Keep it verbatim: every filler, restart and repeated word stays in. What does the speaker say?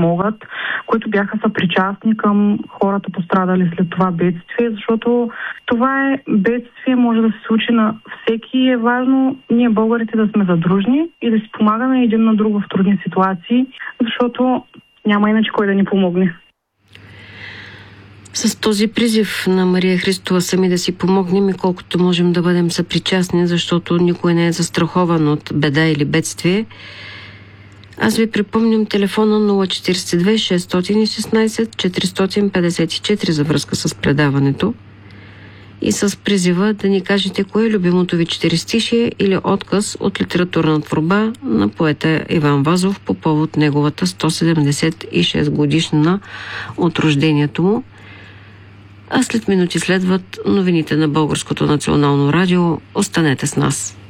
помогат, които бяха съпричастни към хората, пострадали след това бедствие, защото това е бедствие, може да се случи на всеки и е важно ние българите да сме задружни и да си помагаме един на друг в трудни ситуации, защото няма иначе кой да ни помогне. С този призив на Мария Христова сами да си помогнем и колкото можем да бъдем съпричастни, защото никой не е застрахован от беда или бедствие. Аз ви припомням телефона нула четиридесет и две шестстотин и шестнадесет четиристотин петдесет и четири за връзка с предаването и с призива да ни кажете кое е любимото ви четиристишие или отказ от литературна творба на поета Иван Вазов по повод неговата сто седемдесет и шест годишнина от рождението му. А след минути следват новините на Българското национално радио. Останете с нас.